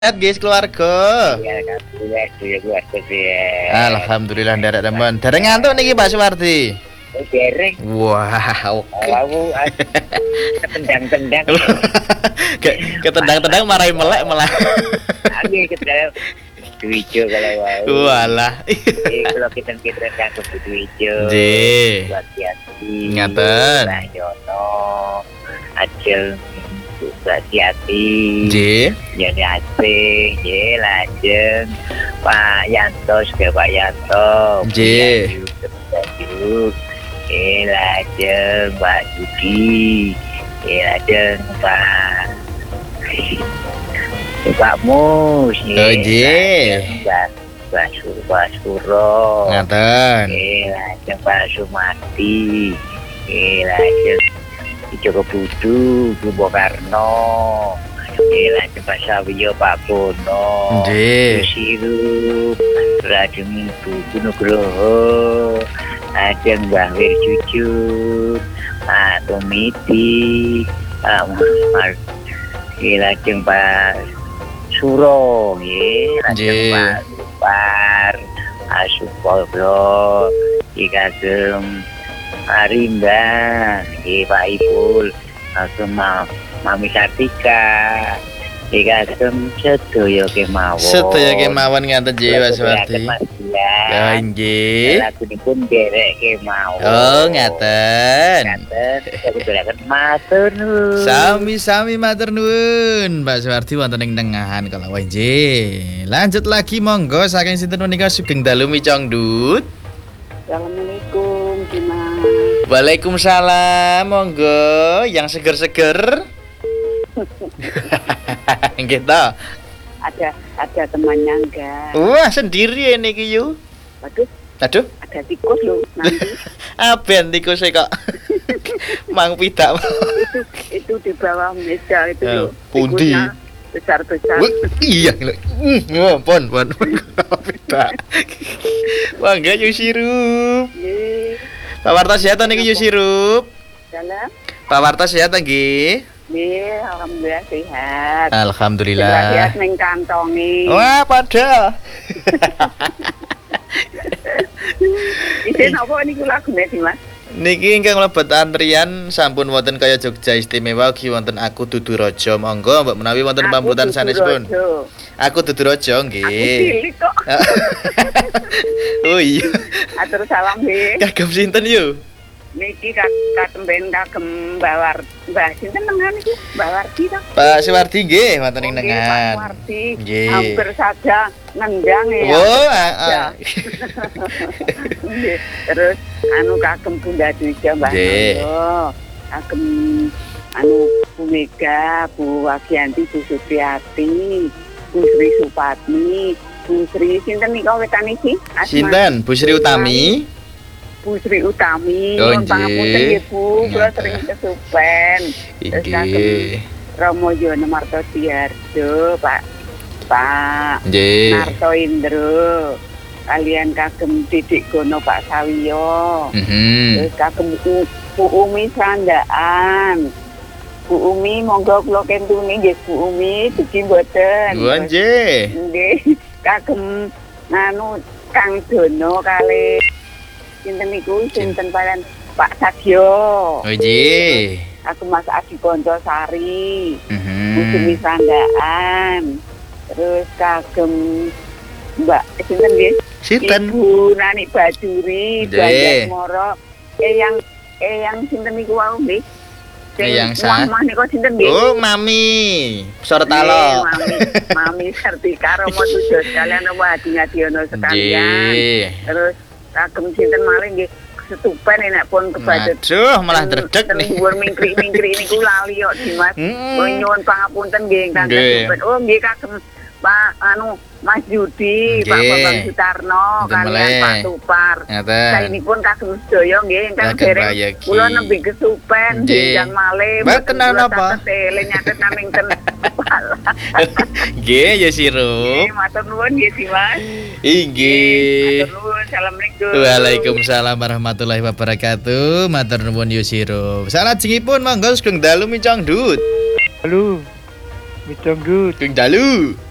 Sehat guys keluarga. Iya, keluarga ya. Alhamdulillah ndak teman. Dereng ngantuk niki Pak Suwardi. Dereng. Wah, oke. Aku tendang-tendang. Ketendang-tendang marahin melek malah. Aku ketendang Duijo kalau mau. Walah. Kalau kita tangkap Duijo. Nggih. Hati-hati. Ngaten. Nah, Yono. Acil hati-hati. Nggih. Jadi asing, nggih lajeng Pak Yanto juga Pak Yanto. Nggih. Lajeng Pak Budi. Lajeng Pak Mus. Nggih. Pak Suro. Ngaten. Lajeng Pak Sumati. Lajeng Joko Budu, Bu Karno. Lajeng Pak Sawiyo, Pak Bono. Nggih. Sirup, lajeng Ibu Nugroho. Lajeng Mbah Wirjujur, Pak Tumiti, Pak Muhammad. Lajeng Pak Suro, lajeng Pak Lupar, Pak Supolo, Kagem Arimba, Pak Ipul, Kagem Mami Sartika, Kagem sedaya kemawon. Sedaya kemawon ngaten nggih Pak Suwardi. Ya nggih. Lagunipun derek kemawon. Oh, ngaten. Ngaten, kuduraken matur nuwun. Sami-sami matur nuwun Pak Suwardi wonten ing tengahan kala wae nggih. Lanjut lagi monggo saking sinten menika Sugeng Dalu Micong Dut. Assalamualaikum, Dimas. Waalaikumsalam, monggo yang seger-seger. Nggih ta. Ada temannya enggak? Wah, sendiri ini ki yu. Waduh, Aduh, ada tikus loh nanti. aben tikus kok. Mang pidak. itu di bawah meja itu loh. Pundi? Tikusnya besar-besar. Iya, pon. Pidak. Wah, enggak yu sirup. Nggih, Pak Warta sehat niki yu sirup. dalam. Pak Warta sehat nggih. Nggih, alhamdulillah sehat. Alhamdulillah. Sehat ning kantongi. Wah, padha. Isin apa niku lagune, Dimas? Niki ingkang mlebet antrian sampun wonten kaya Jogja Istimewa ugi wonten Aku Dudu Raja. Monggo mbok menawi wonten pambutan sanèspun. Aku Dudu Raja nggih. Aku cilik kok. Oh iya. Atur salam nggih. Kagem sinten yu? Niki katemben kagem Mbah sinten nengan iki? Mbah Wardi ta? Pak Suwardi nggih wonten ing Pak nengan. Wardi. Nggih. Hampir saja nendang ya. Oh, Nggih. Terus kagem Bunda Duja Mbah Nggih. Nondo. Kagem Bu Mega, Bu Wagianti, Bu Supriyati, Bu Sri Supatmi, Bu Sri sinten nika wetan iki? Sinten? Bu Sri Utami. Bu Sri Utami, Oh, nyuwun pangapunten nggih. nggih Bu, kula sering kesupen. Terus kagem Nggih. Romo Yono Martodiardo, Pak Nggih. Narto Indro, kalian kagem Didik Gono Pak Sawiyo, terus kagem Bu Umi Sandaan. Bu Umi monggo kula kentuni nggih Bu Umi, dugi mboten. Nggih. Nggih, kagem Kang Dono kali sinten niku sinten paling Pak Sadio. Oh nggih. Aku Mas Adi Pontosari. Mhm. Bumi Sandaan. Terus kagem Mbak sinten nggih? Sinten? Ibu Nani Bajuri, Nggih. Banjar Moro. Yang sinten niku wau nggih? Eyang Sah. Mah niku sinten nggih? Oh, Mami. Sortalo. Mami Sartika Romo Tujuh sekalian Romo Hadingadiono sekalian. Nggih. Terus kagem sinten malih nggih kestupen enak pun kebadet. Aduh, malah dredeg nih. Dhuwur mingkrik-mingkrik niku lali kok Dimas. Nyuwun pangapunten nggih ingkang Nggih. kestupen. Oh nggih kagem Pak Mas Yudi, Pak Nggih. Bambang Sutarno, Wonten kalian meleh. Pak Tupar. Ngaten. Saenipun kagem sedaya nggih ingkang Kagem dereng rayagi. kula nembe kesupen Nggih. jang malih. Mboten napa. Tele nyatet naming ten. Nggih, ya sirup. Matur nuwun nggih Dimas. Inggih. Matur nuwun. Assalamualaikum. Waalaikumsalam warahmatullahi wabarakatuh. Matur nuwun Yusiro. Salajengipun monggo Sugeng Dalu Micong Dut. Halo, Micong Dut. Sugeng Dalu.